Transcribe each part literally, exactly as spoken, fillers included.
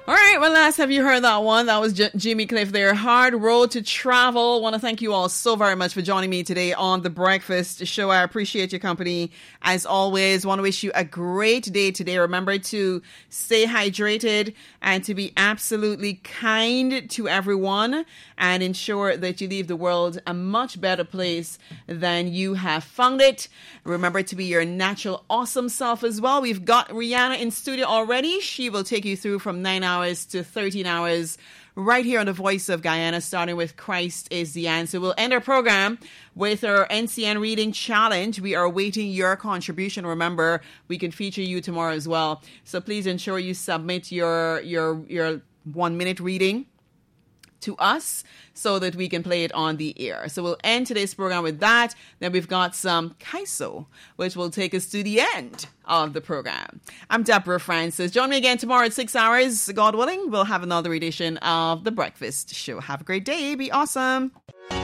All right, well, last have you heard that one? That was J- Jimmy Cliff there. Hard Road to Travel. Want to thank you all so very much for joining me today on The Breakfast Show. I appreciate your company. As always, want to wish you a great day today. Remember to stay hydrated and to be absolutely kind to everyone and ensure that you leave the world a much better place than you have found it. Remember to be your natural, awesome self as well. We've got Rihanna in studio already. She will take you through from nine hours to thirteen hours right here on the Voice of Guyana, starting with Christ is the Answer. We'll end our program with our N C N Reading Challenge. We are awaiting your contribution. Remember, we can feature you tomorrow as well. So please ensure you submit your your your one minute reading to us so that we can play it on the air. So we'll end today's program with that. Then we've got some Kaiso, which will take us to the end of the program. I'm Deborah Francis. Join me again tomorrow at six hours. God willing, we'll have another edition of The Breakfast Show. Have a great day. Be awesome.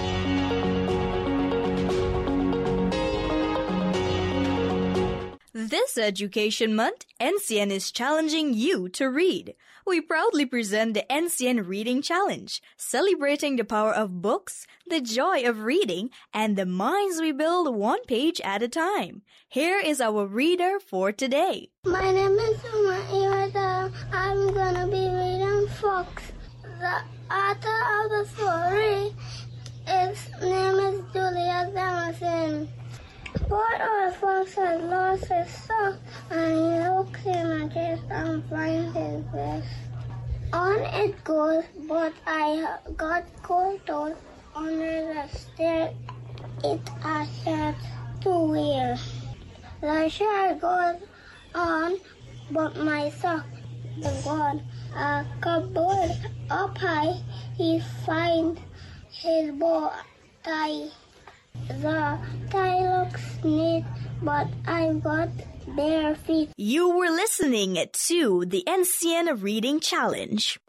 This Education Month, N C N is challenging you to read. We proudly present the N C N Reading Challenge, celebrating the power of books, the joy of reading, and the minds we build one page at a time. Here is our reader for today. My name is Uma Iwata. I'm gonna be reading Fox. The author of the story, his name is Julius Emerson. Poor old fox had lost his sock, and he looks in a case and finds his vest. On it goes, but I got cold toes under the stair. It has had two wheels. The share goes on, but my sock is gone. A cupboard up high, he finds his bow tie. The tie looks neat, but I've got bare feet. You were listening to the N C N Reading Challenge.